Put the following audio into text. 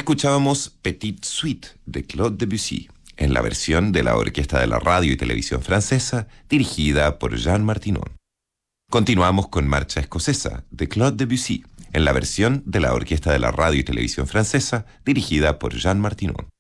Escuchábamos Petite Suite de Claude Debussy, en la versión de la Orquesta de la Radio y Televisión Francesa, dirigida por Jean Martinon. Continuamos con Marcha Escocesa de Claude Debussy, en la versión de la Orquesta de la Radio y Televisión Francesa, dirigida por Jean Martinon.